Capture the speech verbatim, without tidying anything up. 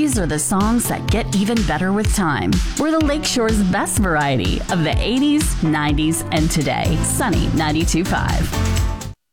These are the songs that get even better with time. We're the Lakeshore's best variety of the eighties, nineties, and today. Sunny ninety-two point five.